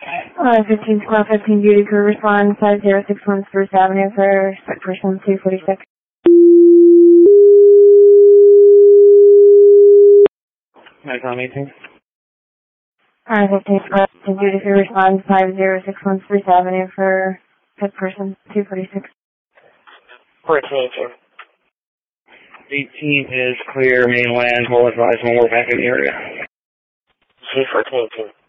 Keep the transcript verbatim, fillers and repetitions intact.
Uh, fifteen square fifteen Beauty Crew respond five zero six one Spruce Avenue for sick person two forty-six. Nikon eighteen. Uh, fifteen square fifteen Beauty Crew respond five zero six one Spruce Avenue for sick person two forty-six. fourteen eighteen. eighteen is clear, mainland, hold advised, one more back in the area. G fourteen eighteen.